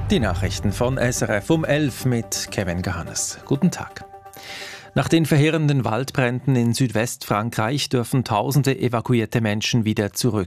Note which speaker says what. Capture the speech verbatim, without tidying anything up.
Speaker 1: Die Nachrichten von S R F um elf mit Kevin Gehannes. Guten Tag. Nach den verheerenden Waldbränden in Südwestfrankreich dürfen tausende evakuierte Menschen wieder zurück